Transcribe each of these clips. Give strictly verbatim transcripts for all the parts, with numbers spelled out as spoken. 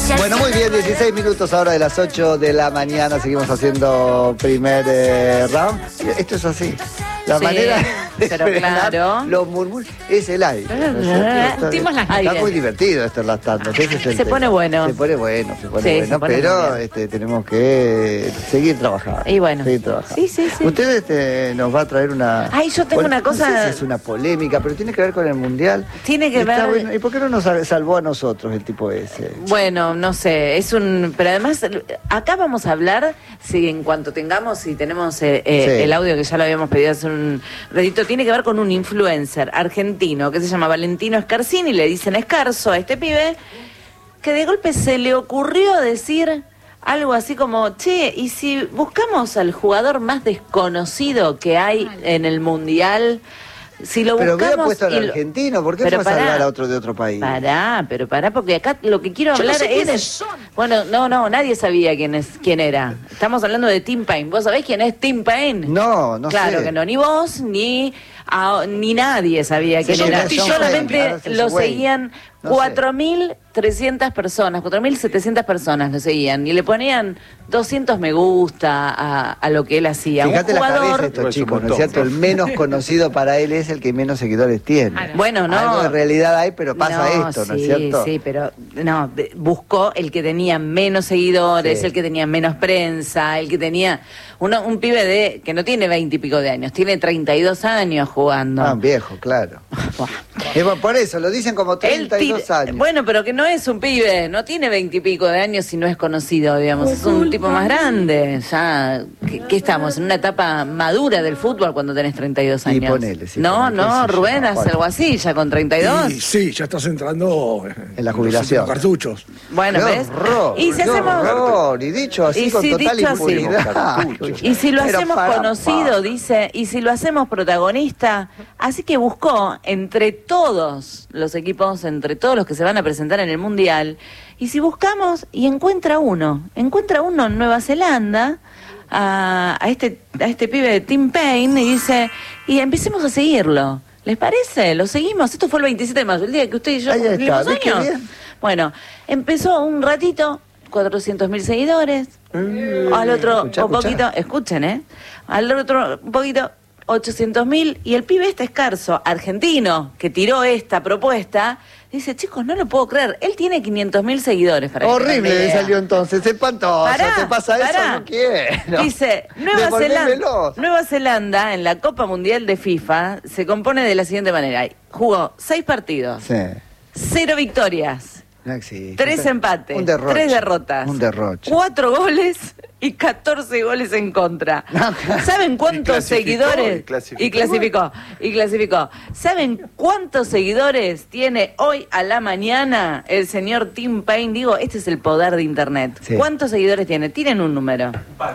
Bueno, muy bien, dieciséis minutos ahora de las ocho de la mañana. Seguimos haciendo primer eh, round. Esto es así. La Sí, manera de pero frenar claro. los murmullos es el aire. ¿no es cierto? Sentimos las Está aire. muy divertido esto lactando. Ese es el Se tema. pone bueno. Se pone bueno, se pone Sí, bueno, se pone muy pero bien. este, tenemos que seguir trabajando. Y bueno. Seguir trabajando. Sí, sí, sí. Usted este, nos va a traer una... Ay, yo tengo bueno, una cosa- No sé si es una polémica, pero tiene que ver con el Mundial. Tiene que Está ver- bueno. ¿Y por qué no nos salvó a nosotros el tipo ese? Bueno, no sé, es un... Pero además, acá vamos a hablar, si en cuanto tengamos, si tenemos eh, eh, Sí. el audio que ya lo habíamos pedido hace un ratito, tiene que ver con un influencer argentino que se llama Valentino Scarsini, le dicen Escarzo a este pibe, que de golpe se le ocurrió decir algo así como, che, ¿y si buscamos al jugador más desconocido que hay en el Mundial? Si lo Pero hubiera buscamos puesto al y lo- argentino, ¿por qué Pero fue a salvar pará. a otro de otro país? Pará, pero pará, porque acá lo que quiero Yo no hablar sé es... quiénes son. Bueno, no, no, nadie sabía quién es, quién era. Estamos hablando de Tim Payne. ¿Vos sabés quién es Tim Payne? No, no Claro sé. que no, ni vos, ni, a- ni nadie sabía quién Sí, era. John Solamente Wayne, ahora se lo hizo Wayne. seguían No sé. cuatro mil trescientas personas, cuatro mil setecientas personas lo seguían. Y le ponían doscientos me gusta a, a lo que él hacía. Fíjate Un la cabeza de jugador... estos Pues un chicos, ¿no es montón, cierto? ¿no? El menos conocido para él es el que menos seguidores tiene. Claro. Bueno, no. Algo de realidad hay, pero pasa esto, ¿no es sí, cierto? Sí, pero no, de- buscó el que tenía menos seguidores, Sí. el que tenía menos prensa, el que tenía uno, un pibe de que no tiene veinte y pico de años, tiene treinta y dos años jugando. Ah, viejo, claro. Buah. Eh, bueno, por eso, lo dicen como Él treinta y dos tira- años. Bueno, pero que no es un pibe, no tiene veinte y pico de años y no es conocido, digamos, es un tipo más grande. Ya, ¿qué, qué estamos? En una etapa madura del fútbol cuando tenés treinta y dos Y años. ponele, sí, no, ponele, no, qué sé yo, Rubén, hace Juan. algo así, ya con treinta y dos. Y sí, ya estás entrando En la los jubilación. últimos cartuchos. Bueno, Qué ¿ves? horror, Y si qué hacemos... horror, y dicho así Y con si total dicho así. impunidad. Y si lo Pero hacemos para, conocido, pa. dice, y si lo hacemos protagonista, así que buscó entre todos los equipos, entre todos los que se van a presentar en el Mundial, y si buscamos y encuentra uno, encuentra uno en Nueva Zelanda, a, a este a este pibe de Tim Payne, y dice, y empecemos a seguirlo. ¿Les parece? Lo seguimos. Esto fue el veintisiete de mayo, el día que usted y yo Ahí está, cumplimos ¿ves qué años. bien? Bueno, empezó un ratito, cuatrocientos mil seguidores. Mm, Al otro, escuchá, un escuchá. poquito, escuchen, ¿eh? Al otro, un poquito, ochocientos mil. Y el pibe este Escarzo, argentino, que tiró esta propuesta, dice, chicos, no lo puedo creer. Él tiene quinientos mil seguidores. Para que tengan Horrible una le idea. salió entonces, espantoso. Pará, ¿Te pasa eso? pará. No quiero. Dice, Nueva Zelanda, Devolvémelo. Nueva Zelanda en la Copa Mundial de FIFA se compone de la siguiente manera. Jugó seis partidos, Sí, cero victorias, no existe. tres empates, Un derroche. tres derrotas, Un derroche. cuatro goles y catorce goles en contra. ¿Saben cuántos clasificó, seguidores? y clasificó. Y clasificó, y clasificó. ¿Saben cuántos seguidores tiene hoy a la mañana el señor Tim Payne? Digo, este es el poder de Internet. Sí. ¿Cuántos seguidores tiene? Tienen un número.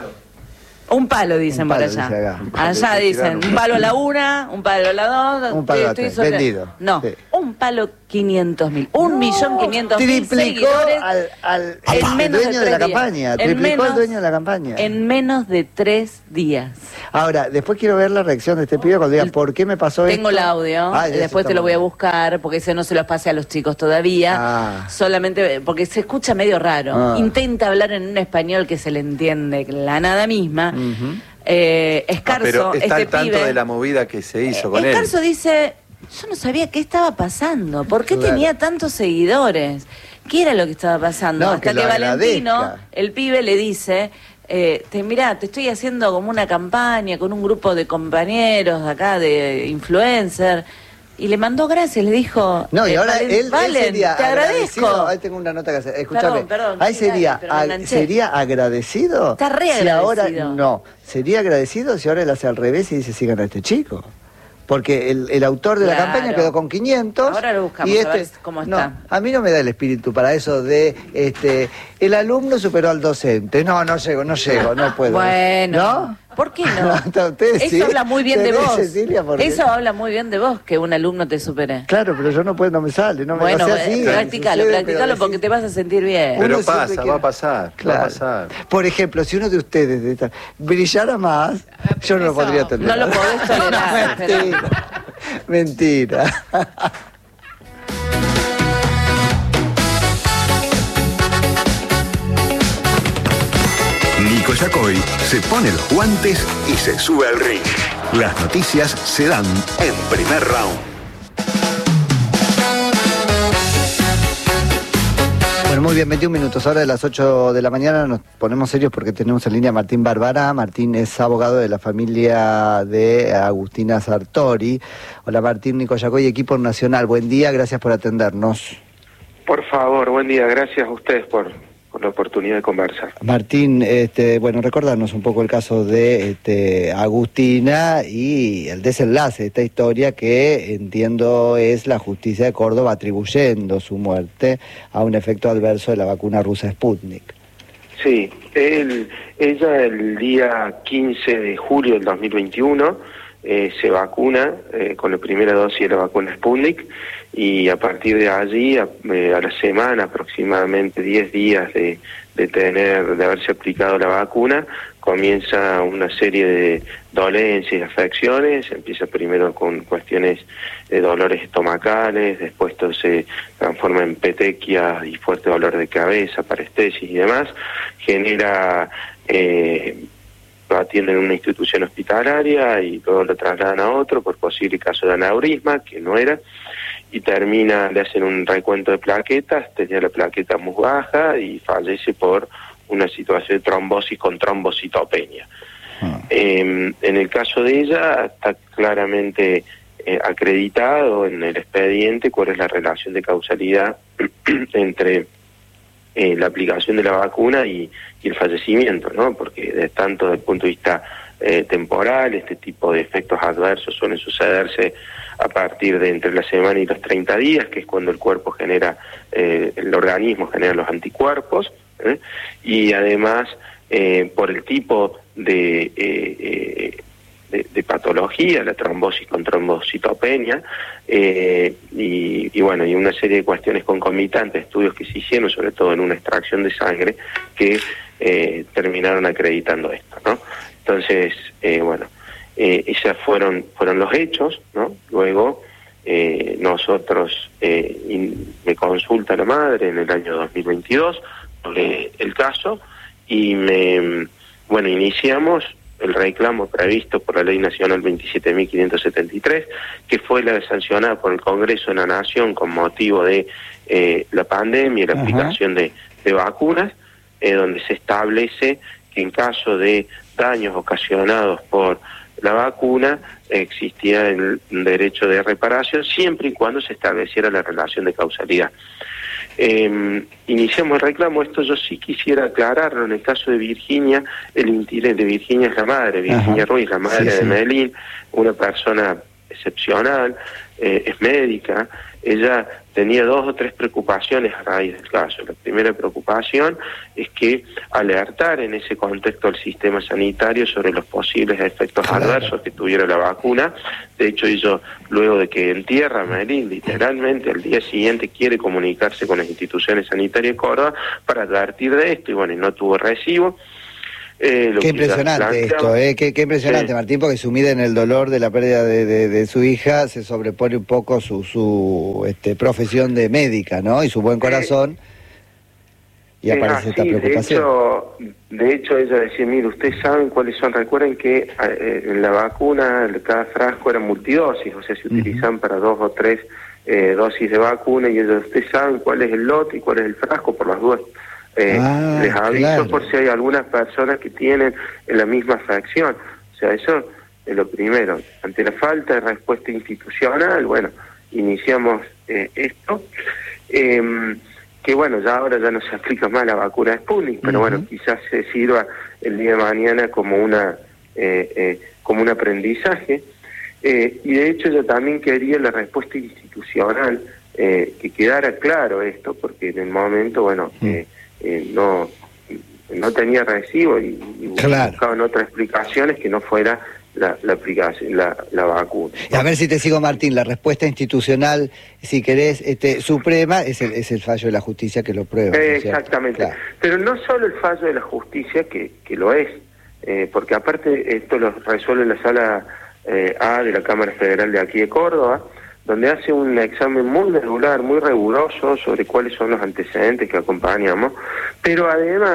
Un palo, dicen Un por palo, allá. dice acá. Un palo, Allá te dicen, tiraron. un palo a la una, un palo a la dos. Un palo a tres, vendido. No, Sí. un palo quinientos mil. Un millón quinientos mil Triplicó seguidores. al, al, en al menos dueño de de, la tres días. campaña. En Triplicó menos- al dueño de la campaña. En menos de tres días. Ahora, después quiero ver la reacción de este pibe cuando diga, ¿por qué me pasó esto? Tengo el audio, Ay, eso después está te lo voy a bueno. buscar, porque ese no se los pasé a los chicos todavía. Ah. Solamente porque se escucha medio raro. Ah. Intenta hablar en un español que se le entiende la nada misma. Ujú. Eh, Ah, Escarzo, pero está este al tanto pibe, de la movida que se hizo con él. Escarzo dice, yo no sabía qué estaba pasando, por qué Claro. tenía tantos seguidores, qué era lo que estaba pasando, No, hasta que que, lo Valentino, agradezca. el pibe, le dice, eh, te, mirá, te estoy haciendo como una campaña con un grupo de compañeros de acá, de influencer, y le mandó gracias, le dijo, No, y eh, ahora Valen- él, él Valen, sería te agradecido. agradezco. Ahí tengo una nota que hacer. Escúchame. Perdón, perdón, ahí sí, dale, sería, pero me ag- enganché. sería agradecido. Está re Si ahora, agradecido. no, sería agradecido si ahora él hace al revés y dice sigan a este chico. Porque el, el autor de la Claro. campaña quedó con quinientos. Ahora lo buscamos, y a este, ver cómo no, está. a mí no me da el espíritu para eso de, este, el alumno superó al docente. No, no llego, no llego, no puedo. Bueno, ¿No? ¿por qué no? Ustedes Eso sí. habla muy bien de Tenés, vos. Cecilia, porque- Eso habla muy bien de vos, que un alumno te supere. Claro, pero yo no puedo, no me sale. No me, Bueno, o sea, sí, eh, practicalo, sucede, practicalo pero porque decís- te vas a sentir bien. Pero Uno siempre pasa, quiere- va a pasar, Claro. va a pasar. Por ejemplo, si uno de ustedes de esta- brillara más, yo no lo Eso- podría tener. No lo podés tolerar. pero- Mentira. Mentira. Collacoy se pone los guantes y se sube al ring. Las noticias se dan en Primer Round. Bueno, muy bien, veintiún minutos, ahora de las ocho de la mañana nos ponemos serios porque tenemos en línea a Martín Barbara. Martín es abogado de la familia de Agustina Sartori. Hola Martín, Nico Yacoy, equipo nacional, buen día, gracias por atendernos. Por favor, buen día, gracias a ustedes por, por la oportunidad de conversar. Martín, este, bueno, recordarnos un poco el caso de este, Agustina y el desenlace de esta historia que entiendo es la justicia de Córdoba atribuyendo su muerte a un efecto adverso de la vacuna rusa Sputnik. Sí, él, ella el día quince de julio del dos mil veintiuno eh, se vacuna eh, con la primera dosis de la vacuna Sputnik y a partir de allí, a, eh, a la semana, aproximadamente diez días de, de tener, de haberse aplicado la vacuna, comienza una serie de dolencias y afecciones. Empieza primero con cuestiones de dolores estomacales, después esto se transforma en petequias y fuerte dolor de cabeza, parestesis y demás. Genera, eh, lo atienden en una institución hospitalaria y luego lo trasladan a otro por posible caso de aneurisma, que no era, y termina, le hacen un recuento de plaquetas, tenía la plaqueta muy baja y fallece por una situación de trombosis con trombocitopenia. Ah. Eh, en el caso de ella está claramente eh, acreditado en el expediente cuál es la relación de causalidad entre eh, la aplicación de la vacuna y, y el fallecimiento, ¿no? Porque de tanto desde el punto de vista eh, temporal, este tipo de efectos adversos suelen sucederse a partir de entre la semana y los treinta días, que es cuando el cuerpo genera, eh, el organismo genera los anticuerpos, ¿eh? Y además eh, por el tipo de, eh, eh, de, de patología, la trombosis con trombocitopenia, eh, y, y bueno, y una serie de cuestiones concomitantes, estudios que se hicieron, sobre todo en una extracción de sangre, que eh, terminaron acreditando esto, ¿no? Entonces, eh, bueno, Eh, esos fueron fueron los hechos, ¿no? Luego eh, nosotros, eh, in, me consulta la madre en el año dos mil veintidós sobre el caso y me, bueno, iniciamos el reclamo previsto por la Ley Nacional veintisiete mil quinientos setenta y tres, que fue la sancionada por el Congreso de la Nación con motivo de eh, la pandemia y la Ajá. aplicación de, de vacunas, eh, donde se establece que en caso de daños ocasionados por la vacuna existía el derecho de reparación siempre y cuando se estableciera la relación de causalidad. Eh, iniciamos el reclamo, esto yo sí quisiera aclararlo, en el caso de Virginia, el interés de Virginia es la madre, Virginia Ajá. Ruiz, la madre sí, de sí. Medellín, una persona excepcional, eh, es médica. Ella tenía dos o tres preocupaciones a raíz del caso. La primera preocupación es que alertar en ese contexto al sistema sanitario sobre los posibles efectos claro. adversos que tuviera la vacuna. De hecho, ella, luego de que entierra a Medellín, literalmente al día siguiente quiere comunicarse con las instituciones sanitarias de Córdoba para advertir de esto, y bueno, y no tuvo recibo. Eh, lo qué impresionante esto, eh, qué, qué impresionante, sí. Martín, porque sumida en el dolor de la pérdida de, de, de su hija, se sobrepone un poco su, su este, profesión de médica, ¿no? Y su buen corazón, eh, y aparece eh, esta sí, preocupación. De hecho, de hecho, ella decía, mire, ustedes saben cuáles son, recuerden que eh, en la vacuna, cada frasco era multidosis, o sea, se uh-huh. utilizan para dos o tres eh, dosis de vacuna, y ellos, ustedes saben cuál es el lote y cuál es el frasco, por las dudas. Eh, ah, les aviso claro. por si hay algunas personas que tienen la misma afección. O sea, eso es lo primero. Ante la falta de respuesta institucional, bueno, iniciamos eh, esto, eh, que bueno, ya ahora ya no se aplica más la vacuna de Sputnik, pero uh-huh. bueno, quizás se sirva el día de mañana como una eh, eh, como un aprendizaje. Eh, y de hecho yo también quería la respuesta institucional, eh, que quedara claro esto, porque en el momento, bueno, uh-huh. eh, Eh, no no tenía recibo y, y claro. buscaban otras explicaciones que no fuera la, la aplicación, la, la vacuna, ¿no? A ver si te sigo, Martín, la respuesta institucional, si querés, este suprema, es el, es el fallo de la justicia que lo prueba. Eh, ¿no exactamente, claro. Pero no solo el fallo de la justicia, que, que lo es, eh, porque aparte esto lo resuelve la Sala eh, A de la Cámara Federal de aquí de Córdoba, donde hace un examen muy regular, muy riguroso sobre cuáles son los antecedentes que acompañamos, pero además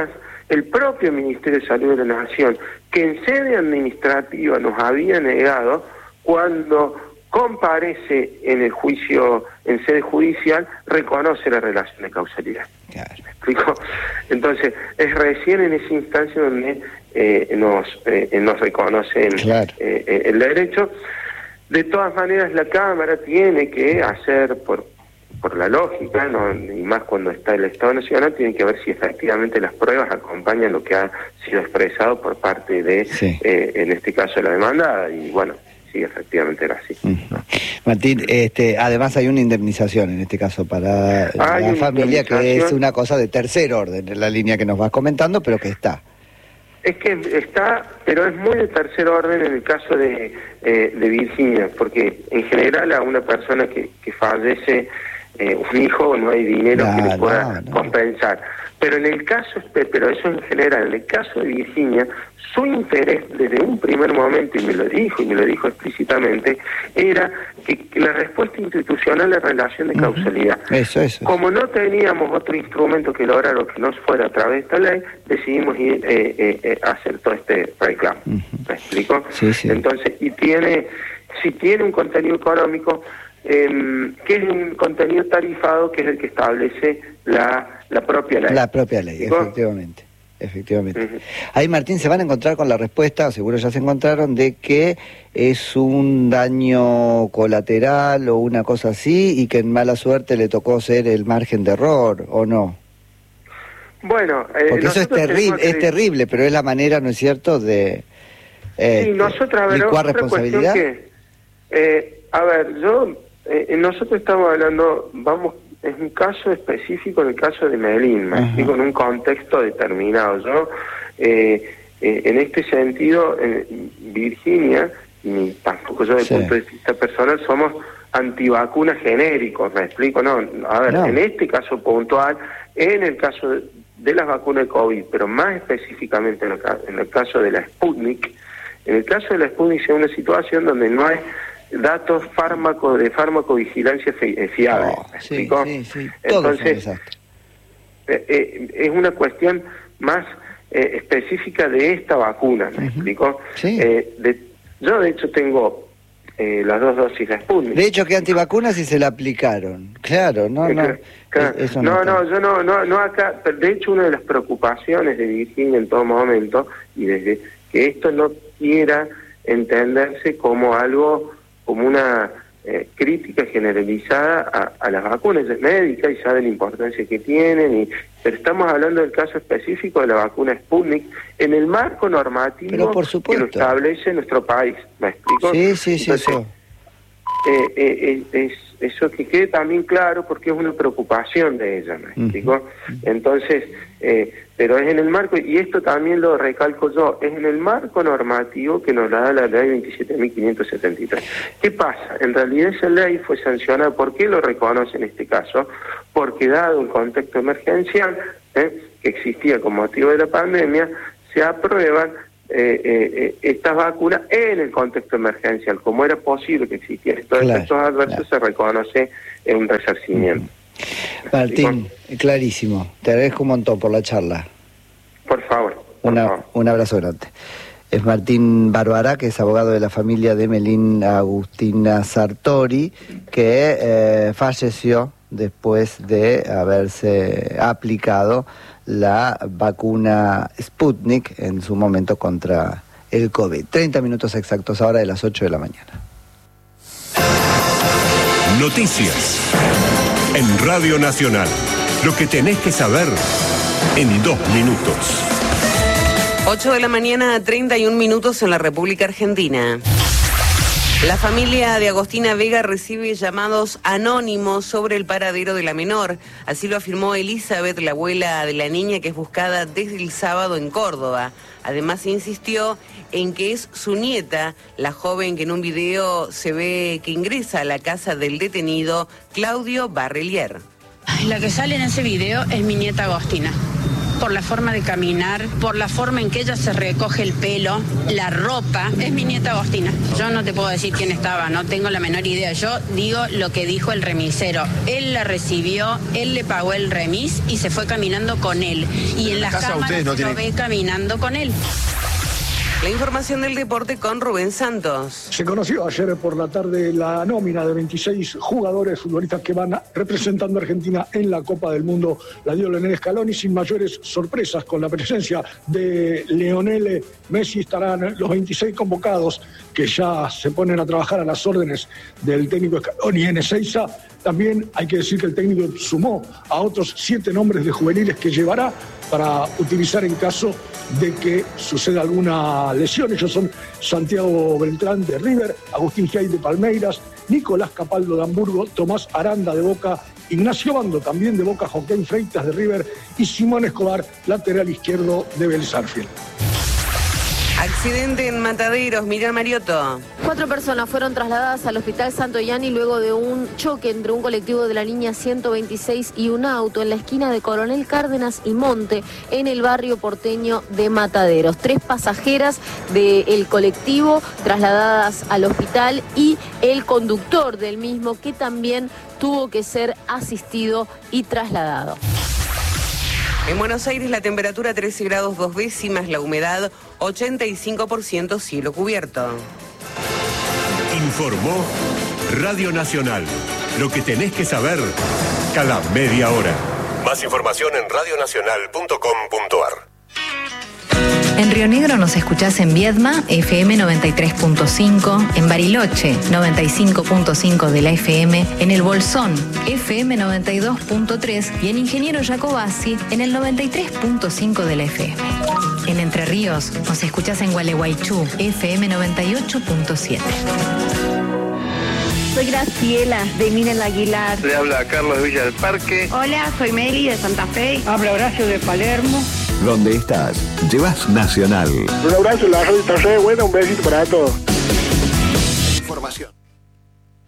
el propio Ministerio de Salud de la Nación, que en sede administrativa nos había negado, cuando comparece en el juicio, en sede judicial, reconoce la relación de causalidad. Claro. ¿Me explico? Entonces, es recién en esa instancia donde eh, nos, eh, nos reconocen Claro. eh, el derecho. De todas maneras, la Cámara tiene que hacer, por por la lógica, ¿no? Y más cuando está el Estado Nacional, tiene que ver si efectivamente las pruebas acompañan lo que ha sido expresado por parte de, sí. eh, en este caso, la demandada, y bueno, sí, efectivamente era así. Uh-huh. Martín, este, además hay una indemnización en este caso para Hay la una familia, que es indemnización. una cosa de tercer orden, en la línea que nos vas comentando, pero que está. Es que está, pero es muy de tercer orden en el caso de, eh, de Virginia, porque en general a una persona que, que fallece eh, un hijo no hay dinero No, que le pueda no, no. compensar. Pero en el caso, pero eso en general, en el caso de Virginia, su interés desde un primer momento, y me lo dijo, y me lo dijo explícitamente, era que, que la respuesta institucional a la relación de causalidad. Uh-huh. Eso, eso. Como no teníamos otro instrumento que lograra que no fuera a través de esta ley, decidimos ir eh, eh, eh, hacer todo este reclamo. Uh-huh. ¿Me explico? Sí, sí. Entonces, y tiene, si tiene un contenido económico, eh, que es un contenido tarifado, que es el que establece la, la propia ley. La propia ley, ¿Digo? efectivamente. Efectivamente. Uh-huh. Ahí, Martín, se van a encontrar con la respuesta, seguro ya se encontraron, de que es un daño colateral o una cosa así, y que en mala suerte le tocó ser el margen de error, ¿o no? Bueno, eh, Porque eso es terrible, que... es terrible, pero es la manera, ¿no es cierto?, de eh, sí, nosotros, a ver, licuar otra responsabilidad. cuestión que, eh, a ver, yo, eh, nosotros estamos hablando, vamos, es un caso específico, en el caso de Melín, me explico, en un contexto determinado. Yo, eh, eh, en este sentido, eh, Virginia, ni tampoco yo desde el Sí. punto de vista personal, somos antivacunas genéricos, me explico, no, a ver, No. en este caso puntual, en el caso de, de las vacunas de COVID, pero más específicamente en el, en el caso de la Sputnik, en el caso de la Sputnik es una situación donde no hay datos fármaco de farmacovigilancia fi, eh, fiables. Oh, ¿Me sí, explico? sí, sí. Todo es un Entonces, desastre. eh, eh, es una cuestión más eh, específica de esta vacuna, ¿me Uh-huh. explico? Sí. Eh, de, yo, de hecho, tengo eh, las dos dosis de Sputnik. De hecho, que antivacunas sí se la aplicaron. Claro, no, no. Claro. Eso no, no, no, yo no, no, no acá. De hecho, una de las preocupaciones de Virginia en todo momento, y desde que esto no quiera entenderse como algo, como una eh, crítica generalizada a, a las vacunas. Ella es médica y sabe la importancia que tienen, y, pero estamos hablando del caso específico de la vacuna Sputnik en el marco normativo Pero por que supuesto. lo establece nuestro país. ¿Me explico? Sí, sí, sí, Entonces, eso. Eh, eh, eh, es, eso que quede también claro, porque es una preocupación de ella, ¿me explico? Uh-huh. Entonces, eh, pero es en el marco, y esto también lo recalco yo, es en el marco normativo que nos la da la ley veintisiete mil quinientos setenta y tres. ¿Qué pasa? En realidad esa ley fue sancionada. ¿Por qué lo reconoce en este caso? Porque dado un contexto emergencial eh, que existía con motivo de la pandemia, se aprueban Eh, eh, estas vacunas en el contexto emergencial. Como era posible que existieran estos Claro, efectos adversos, claro. se reconoce en un resarcimiento. Martín, clarísimo. Te agradezco un montón por la charla. Por favor. Por Una, favor. un abrazo grande. Es Martín Barbará, que es abogado de la familia de Melín Agustina Sartori, que eh, falleció después de haberse aplicado la vacuna Sputnik en su momento contra el COVID. treinta minutos exactos ahora de las ocho de la mañana. Noticias en Radio Nacional. Lo que tenés que saber en dos minutos. ocho de la mañana, treinta y un minutos en la República Argentina. La familia de Agostina Vega recibe llamados anónimos sobre el paradero de la menor. Así lo afirmó Elizabeth, la abuela de la niña, que es buscada desde el sábado en Córdoba. Además insistió en que es su nieta, la joven que en un video se ve que ingresa a la casa del detenido Claudio Barrelier. La que sale en ese video es mi nieta Agostina. por la forma de caminar, por la forma en que ella se recoge el pelo, la ropa. Es mi nieta Agostina. Yo no te puedo decir quién estaba, no tengo la menor idea. Yo digo lo que dijo el remisero. Él la recibió, él le pagó el remis y se fue caminando con él. Y en las cámaras no tienen... lo ve caminando con él. La información del deporte con Rubén Santos. Se conoció ayer por la tarde la nómina de veintiséis jugadores futbolistas que van representando a Argentina en la Copa del Mundo. La dio Lionel Scaloni sin mayores sorpresas, con la presencia de Lionel Messi. Estarán los veintiséis convocados que ya se ponen a trabajar a las órdenes del técnico Scaloni en Ezeiza. También hay que decir que el técnico sumó a otros siete nombres de juveniles que llevará para utilizar en caso de que suceda alguna lesión. Ellos son Santiago Beltrán de River, Agustín Giay de Palmeiras, Nicolás Capaldo de Hamburgo, Tomás Aranda de Boca, Ignacio Bando también de Boca, Joaquín Freitas de River y Simón Escobar, lateral izquierdo de Vélez Sarsfield. Accidente en Mataderos, Miriam Mariotto. Cuatro personas fueron trasladadas al Hospital Santo Yani luego de un choque entre un colectivo de la línea ciento veintiséis y un auto en la esquina de Coronel Cárdenas y Monte, en el barrio porteño de Mataderos. Tres pasajeras del colectivo trasladadas al hospital y el conductor del mismo, que también tuvo que ser asistido y trasladado. En Buenos Aires la temperatura trece grados dos décimas, la humedad ochenta y cinco por ciento, cielo cubierto. Informó Radio Nacional. Lo que tenés que saber cada media hora. Más información en radio nacional punto com punto ar. En Río Negro nos escuchás en Viedma, F M noventa y tres punto cinco, en Bariloche, noventa y cinco punto cinco de la F M, en El Bolsón, F M noventa y dos punto tres y en Ingeniero Jacobasi, en el noventa y tres punto cinco de la F M. En Entre Ríos nos escuchás en Gualeguaychú, F M noventa y ocho punto siete. Soy Graciela, de Minel Aguilar. Le habla Carlos Villa del Parque. Hola, soy Meli, de Santa Fe. Habla Horacio, de Palermo. Donde estás, llevas Nacional. Un abrazo, la radio está re buena, un besito para todos. Información.